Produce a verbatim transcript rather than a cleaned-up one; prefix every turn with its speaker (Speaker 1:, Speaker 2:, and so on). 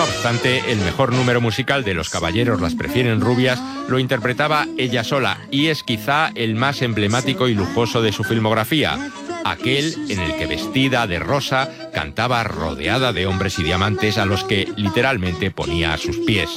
Speaker 1: obstante, el mejor número musical de Los caballeros las prefieren rubias lo interpretaba ella sola y es quizá el más emblemático y lujoso de su filmografía, aquel en el que vestida de rosa cantaba rodeada de hombres y diamantes a los que literalmente ponía a sus pies.